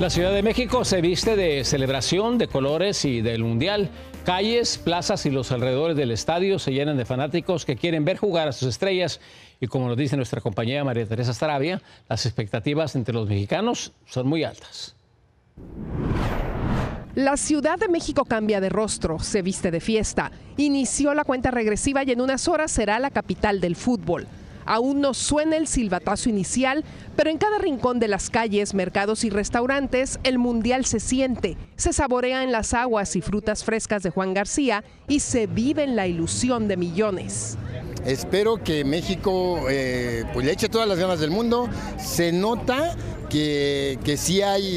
La Ciudad de México se viste de celebración, de colores y del Mundial. Calles, plazas y los alrededores del estadio se llenan de fanáticos que quieren ver jugar a sus estrellas. Y como nos dice nuestra compañera María Teresa Saravia, las expectativas entre los mexicanos son muy altas. La Ciudad de México cambia de rostro, se viste de fiesta. Inició la cuenta regresiva y en unas horas será la capital del fútbol. Aún no suena el silbatazo inicial, pero en cada rincón de las calles, mercados y restaurantes, el Mundial se siente, se saborea en las aguas y frutas frescas de Juan García y se vive en la ilusión de millones. Espero que México pues le eche todas las ganas del mundo. Se nota que sí hay